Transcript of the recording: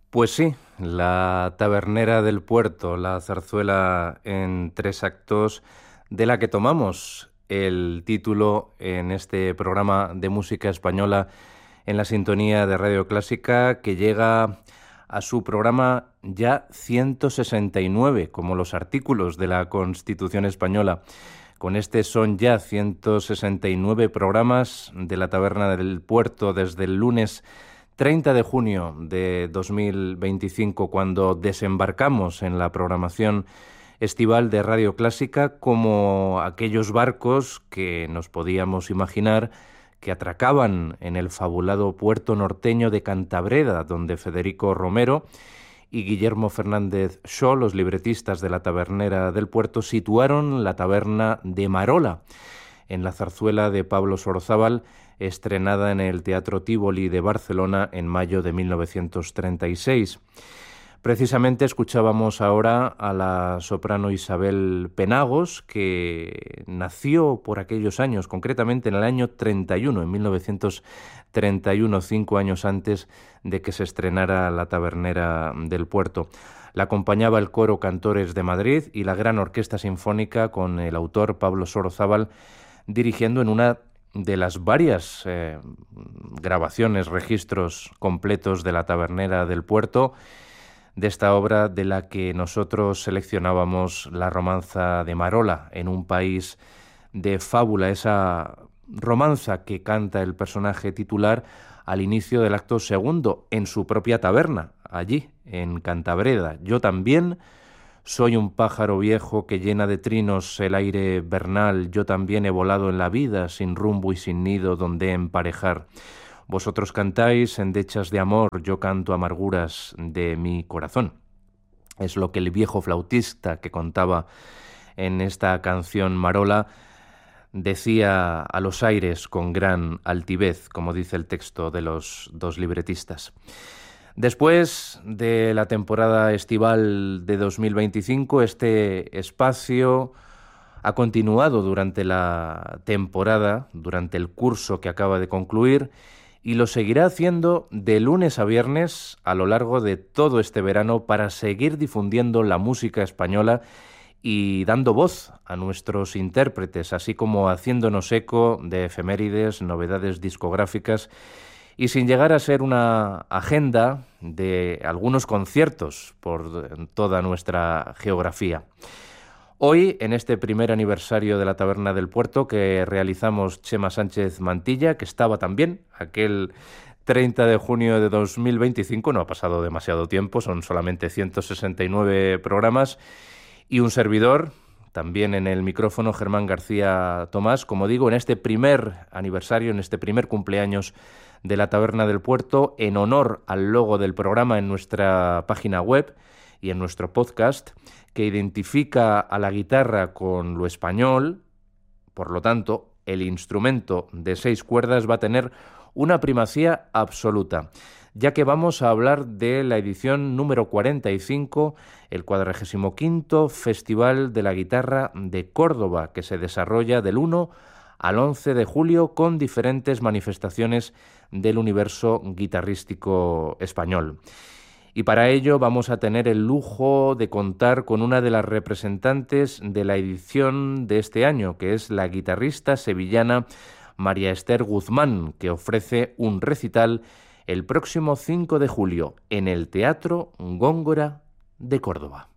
Pues sí, La Tabernera del Puerto, la zarzuela en 3 actos de la que tomamos el título en este programa de música española en la sintonía de Radio Clásica, que llega a su programa ya 169, como los artículos de la Constitución española. Con este son ya 169 programas de La Taberna del Puerto desde el lunes 30 de junio de 2025, cuando desembarcamos en la programación estival de Radio Clásica, como aquellos barcos que nos podíamos imaginar que atracaban en el fabulado puerto norteño de Cantabreda, donde Federico Romero y Guillermo Fernández Shaw, los libretistas de La Tabernera del Puerto, situaron la taberna de Marola, en la zarzuela de Pablo Sorozábal, estrenada en el Teatro Tívoli de Barcelona en mayo de 1936. Precisamente escuchábamos ahora a la soprano Isabel Penagos, que nació por aquellos años, concretamente en el año 31, en 1931, 5 años antes de que se estrenara La Tabernera del Puerto. La acompañaba el Coro Cantores de Madrid y la Gran Orquesta Sinfónica, con el autor Pablo Sorozábal dirigiendo en una de las varias grabaciones, registros completos de La Tabernera del Puerto, de esta obra de la que nosotros seleccionábamos la romanza de Marola, en un país de fábula, esa romanza que canta el personaje titular al inicio del acto segundo, en su propia taberna, allí, en Cantabreda. Yo también soy un pájaro viejo que llena de trinos el aire vernal. Yo también he volado en la vida, sin rumbo y sin nido donde emparejar. Vosotros cantáis endechas de amor, yo canto amarguras de mi corazón. Es lo que el viejo flautista que contaba en esta canción Marola decía a los aires con gran altivez, como dice el texto de los dos libretistas. Después de la temporada estival de 2025, este espacio ha continuado durante la temporada, durante el curso que acaba de concluir, y lo seguirá haciendo de lunes a viernes a lo largo de todo este verano para seguir difundiendo la música española y dando voz a nuestros intérpretes, así como haciéndonos eco de efemérides, novedades discográficas, y sin llegar a ser una agenda de algunos conciertos por toda nuestra geografía. Hoy, en este primer aniversario de la Taberna del Puerto que realizamos Chema Sánchez Mantilla, que estaba también aquel 30 de junio de 2025, no ha pasado demasiado tiempo, son solamente 169 programas, y un servidor, también en el micrófono, Germán García Tomás, como digo, en este primer aniversario, en este primer cumpleaños de la Taberna del Puerto, en honor al logo del programa en nuestra página web y en nuestro podcast, que identifica a la guitarra con lo español. Por lo tanto, el instrumento de 6 cuerdas va a tener una primacía absoluta, ya que vamos a hablar de la edición número 45, el 45º Festival de la Guitarra de Córdoba, que se desarrolla del 1 al 11 de julio con diferentes manifestaciones del universo guitarrístico español. Y para ello vamos a tener el lujo de contar con una de las representantes de la edición de este año, que es la guitarrista sevillana María Esther Guzmán, que ofrece un recital el próximo 5 de julio en el Teatro Góngora de Córdoba.